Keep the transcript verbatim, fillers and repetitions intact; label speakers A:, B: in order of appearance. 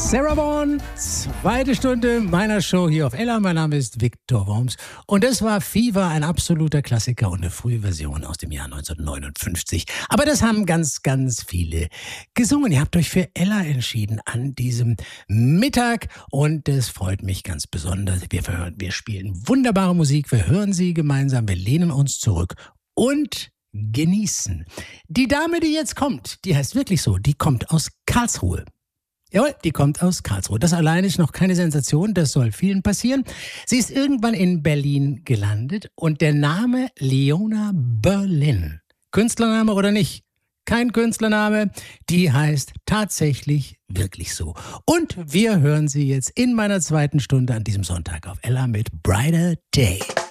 A: Sarah Vaughan, zweite Stunde meiner Show hier auf Ella. Mein Name ist Viktor Worms und das war Fever, ein absoluter Klassiker und eine frühe Version aus dem Jahr neunzehnhundertneunundfünfzig. Aber das haben ganz, ganz viele gesungen. Ihr habt euch für Ella entschieden an diesem Mittag und das freut mich ganz besonders. Wir, wir spielen wunderbare Musik, wir hören sie gemeinsam, wir lehnen uns zurück und genießen. Die Dame, die jetzt kommt, die heißt wirklich so, die kommt aus Karlsruhe. Jawohl, die kommt aus Karlsruhe. Das allein ist noch keine Sensation, das soll vielen passieren. Sie ist irgendwann in Berlin gelandet und der Name Leona Berlin, Künstlername oder nicht? Kein Künstlername, die heißt tatsächlich wirklich so. Und wir hören sie jetzt in meiner zweiten Stunde an diesem Sonntag auf Ella mit Brighter Day.